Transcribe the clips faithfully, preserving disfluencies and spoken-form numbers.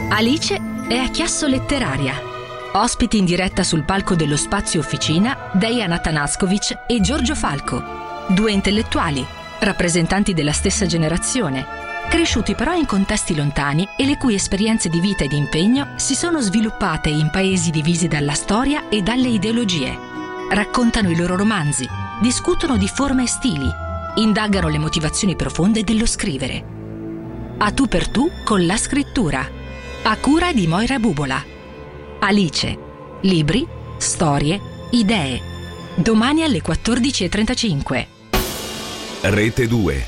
Alice è a Chiasso Letteraria. Ospiti in diretta sul palco dello Spazio Officina Dejan Atanaskovic e Giorgio Falco, due intellettuali, rappresentanti della stessa generazione, cresciuti però in contesti lontani e le cui esperienze di vita e di impegno si sono sviluppate in paesi divisi dalla storia e dalle ideologie. Raccontano i loro romanzi, discutono di forme e stili, indagano le motivazioni profonde dello scrivere. A tu per tu con la scrittura, a cura di Moira Bubola. Alice, libri, storie, idee. Domani alle quattordici e trentacinque. Rete due.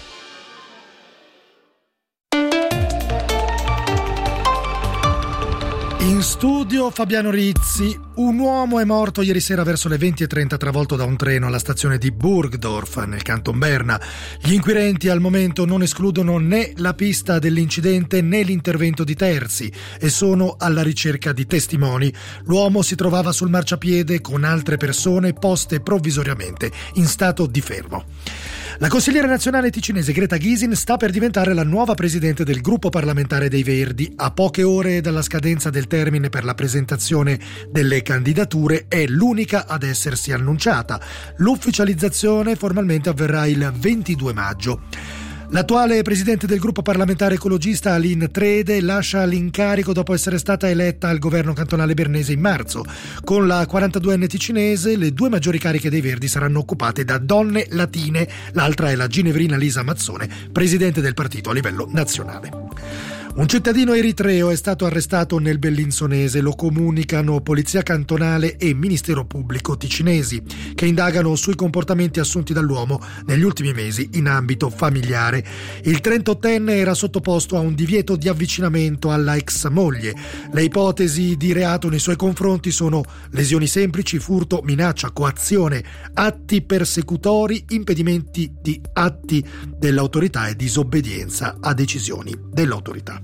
In studio Fabiano Rizzi. Un uomo è morto ieri sera verso le venti e trenta travolto da un treno alla stazione di Burgdorf nel Canton Berna. Gli inquirenti al momento non escludono né la pista dell'incidente né l'intervento di terzi e sono alla ricerca di testimoni. L'uomo si trovava sul marciapiede con altre persone poste provvisoriamente in stato di fermo. La consigliera nazionale ticinese Greta Gysin sta per diventare la nuova presidente del gruppo parlamentare dei Verdi. A poche ore dalla scadenza del termine per la presentazione delle candidature è l'unica ad essersi annunciata. L'ufficializzazione formalmente avverrà il ventidue maggio. L'attuale presidente del gruppo parlamentare ecologista Aline Trede lascia l'incarico dopo essere stata eletta al governo cantonale bernese in marzo. Con la quarantaduenne ticinese le due maggiori cariche dei Verdi saranno occupate da donne latine, l'altra è la ginevrina Lisa Mazzone, presidente del partito a livello nazionale. Un cittadino eritreo è stato arrestato nel Bellinzonese, lo comunicano Polizia Cantonale e Ministero Pubblico ticinesi, che indagano sui comportamenti assunti dall'uomo negli ultimi mesi in ambito familiare. Il trentottenne era sottoposto a un divieto di avvicinamento alla ex moglie. Le ipotesi di reato nei suoi confronti sono lesioni semplici, furto, minaccia, coazione, atti persecutori, impedimenti di atti dell'autorità e disobbedienza a decisioni dell'autorità.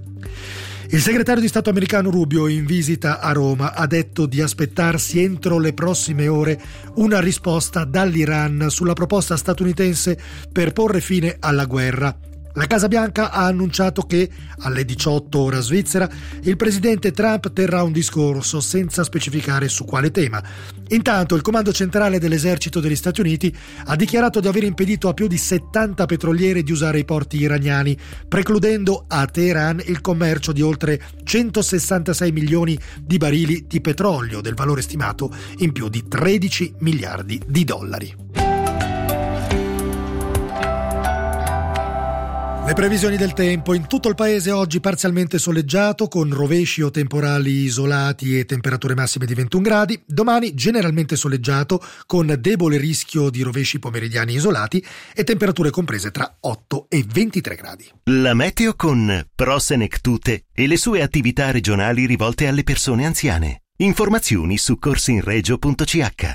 Il segretario di Stato americano Rubio, in visita a Roma, ha detto di aspettarsi entro le prossime ore una risposta dall'Iran sulla proposta statunitense per porre fine alla guerra. La Casa Bianca ha annunciato che, alle diciotto ora svizzera, il presidente Trump terrà un discorso senza specificare su quale tema. Intanto il comando centrale dell'esercito degli Stati Uniti ha dichiarato di aver impedito a più di settanta petroliere di usare i porti iraniani, precludendo a Teheran il commercio di oltre centosessantasei milioni di barili di petrolio, del valore stimato in più di tredici miliardi di dollari. Le previsioni del tempo: in tutto il paese oggi parzialmente soleggiato con rovesci o temporali isolati e temperature massime di ventuno gradi. Domani generalmente soleggiato con debole rischio di rovesci pomeridiani isolati e temperature comprese tra otto e ventitré gradi. La meteo con Pro Senectute e le sue attività regionali rivolte alle persone anziane. Informazioni su corsinregio punto c h.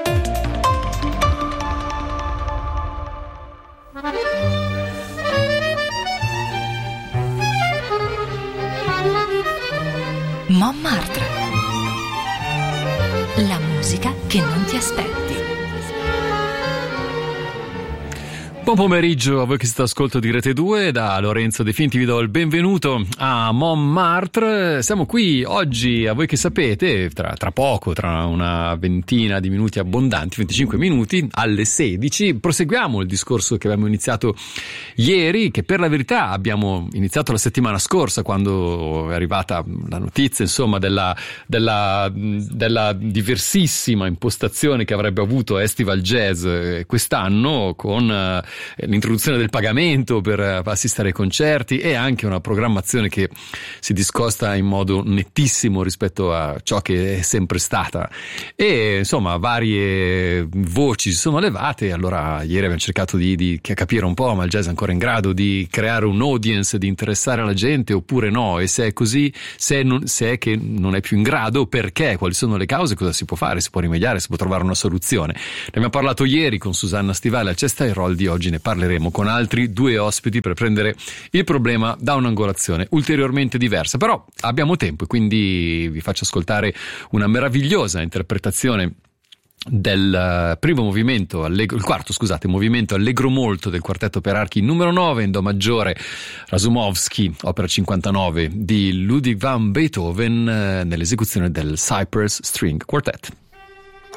Montmartre. La musica che non ti aspetti. Buon pomeriggio a voi che siete all'ascolto di Rete due. Da Lorenzo De Finti vi do il benvenuto a Montmartre. Siamo qui oggi, a voi che sapete, tra, tra poco, tra una ventina di minuti abbondanti, venticinque minuti, alle sedici. Proseguiamo il discorso che abbiamo iniziato ieri, che per la verità abbiamo iniziato la settimana scorsa, quando è arrivata la notizia, insomma, della, della, della diversissima impostazione che avrebbe avuto Estival Jazz quest'anno, con l'introduzione del pagamento per assistere ai concerti e anche una programmazione che si discosta in modo nettissimo rispetto a ciò che è sempre stata, e insomma varie voci si sono levate. Allora ieri abbiamo cercato di, di capire un po', ma il jazz è ancora in grado di creare un audience, di interessare la gente oppure no, e se è così, se, non, se è che non è più in grado, perché, quali sono le cause, cosa si può fare, si può rimediare, si può trovare una soluzione. Ne abbiamo parlato ieri con Susanna Stivale al Cesta e Roll. Di oggi ne parleremo con altri due ospiti per prendere il problema da un'angolazione ulteriormente diversa. Però abbiamo tempo e quindi vi faccio ascoltare una meravigliosa interpretazione del primo movimento, allegro, il quarto scusate, movimento allegro molto del quartetto per archi numero nove in do maggiore Razumovsky, opera cinquantanove di Ludwig van Beethoven, nell'esecuzione del Cypress String Quartet.